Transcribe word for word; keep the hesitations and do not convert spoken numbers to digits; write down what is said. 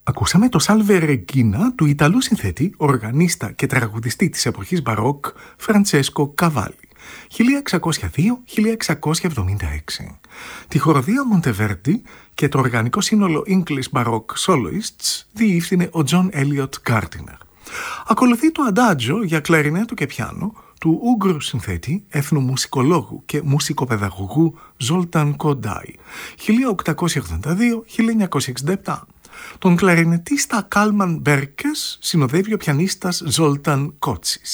Ακούσαμε το Salve Regina του Ιταλού συνθέτη, οργανίστα και τραγουδιστή της εποχής μπαρόκ Φραντσέσκο Καβάλι, χίλια εξακόσια δύο με χίλια εξακόσια εβδομήντα έξι. Τη χοροδία Μοντεβέρντι και το οργανικό σύνολο English Baroque Soloists διεύθυνε ο John Elliot Gardiner. Ακολουθεί το αντάτζο για κλαρινέτο και πιάνο του Ούγγρου συνθέτη, εθνομουσικολόγου και μουσικοπαιδαγωγού Ζόλταν Κοντάι, χίλια οκτακόσια ογδόντα δύο με χίλια εννιακόσια εξήντα επτά. Τον κλαρινετίστα Κάλμαν Μπέρκες συνοδεύει ο πιανίστας Ζόλταν Κότσις.